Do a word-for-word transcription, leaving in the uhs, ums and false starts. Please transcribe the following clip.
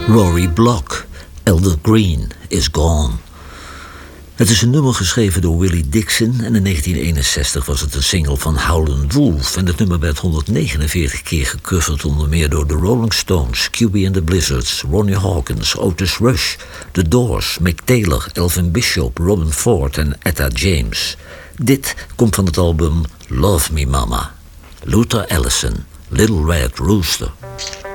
Rory Block, Elder Green is Gone. Het is een nummer geschreven door Willie Dixon en in negentien eenenzestig was het een single van Howlin' Wolf en het nummer werd honderdnegenenveertig keer gecoverd, onder meer door de Rolling Stones, Q B and the Blizzards, Ronnie Hawkins, Otis Rush, The Doors, Mick Taylor, Elvin Bishop, Robin Ford en Etta James. Dit komt van het album Love Me Mama. Luther Allison, Little Red Rooster.